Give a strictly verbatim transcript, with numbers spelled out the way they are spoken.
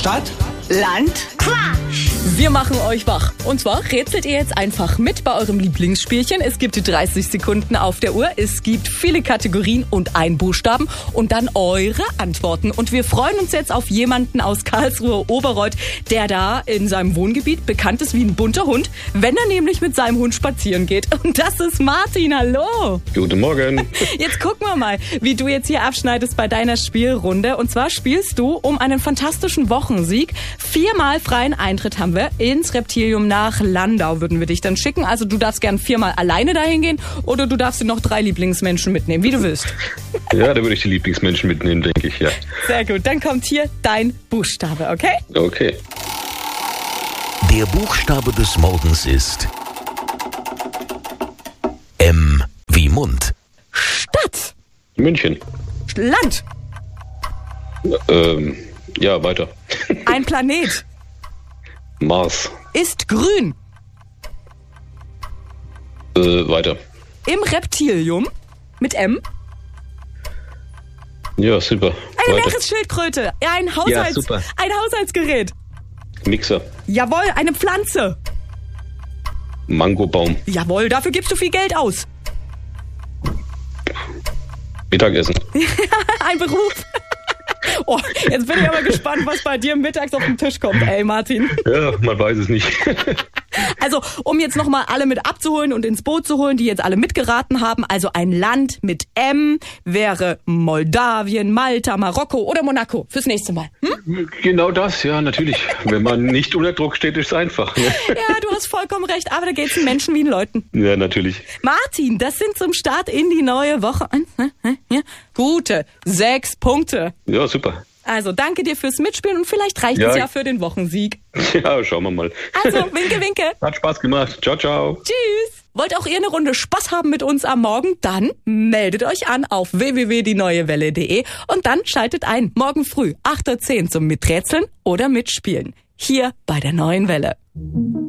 Stadt, Land, Quatsch. Wir machen euch wach. Und zwar rätselt ihr jetzt einfach mit bei eurem Lieblingsspielchen. Es gibt dreißig Sekunden auf der Uhr. Es gibt viele Kategorien und einen Buchstaben. Und dann eure Antworten. Und wir freuen uns jetzt auf jemanden aus Karlsruhe-Oberreuth, der da in seinem Wohngebiet bekannt ist wie ein bunter Hund, wenn er nämlich mit seinem Hund spazieren geht. Und das ist Martin. Hallo. Guten Morgen. Jetzt gucken wir mal, wie du jetzt hier abschneidest bei deiner Spielrunde. Und zwar spielst du um einen fantastischen Wochensieg. Viermal freien Eintritt haben wir ins Reptilium nach Landau, würden wir dich dann schicken. Also du darfst gern viermal alleine dahin gehen oder du darfst dir noch drei Lieblingsmenschen mitnehmen, wie du willst. Ja, da würde ich die Lieblingsmenschen mitnehmen, denke ich, ja. Sehr gut, dann kommt hier dein Buchstabe, okay? Okay. Der Buchstabe des Morgens ist M wie Mund. Stadt. München. Land. Ähm, ja, weiter. Ein Planet. Mars. Ist grün. Äh, weiter. Im Reptilium. Mit M. Ja, super. Eine Weiter. Meeresschildkröte. Ja, ein Haushalts- Ja, super. ein Haushaltsgerät. Mixer. Jawohl, eine Pflanze. Mangobaum. Jawohl, dafür gibst du viel Geld aus. Mittagessen. Ein Beruf. Oh, jetzt bin ich aber gespannt, was bei dir mittags auf den Tisch kommt, ey Martin. Ja, man weiß es nicht. Also, um jetzt nochmal alle mit abzuholen und ins Boot zu holen, die jetzt alle mitgeraten haben, also ein Land mit M wäre Moldawien, Malta, Marokko oder Monaco fürs nächste Mal. Hm? Genau das, ja, natürlich. Wenn man nicht unter Druck steht, ist es einfach. Ne? Ja, du hast vollkommen recht, aber da geht's den Menschen wie den Leuten. Ja, natürlich. Martin, das sind zum Start in die neue Woche gute sechs Punkte. Ja, super. Also, danke dir fürs Mitspielen und vielleicht reicht Ja. es ja für den Wochensieg. Ja, schauen wir mal. Also, winke, winke. Hat Spaß gemacht. Ciao, ciao. Tschüss. Wollt auch ihr eine Runde Spaß haben mit uns am Morgen? Dann meldet euch an auf w w w punkt die neue welle punkt de und dann schaltet ein morgen früh acht Uhr zehn zum Miträtseln oder Mitspielen. Hier bei der Neuen Welle.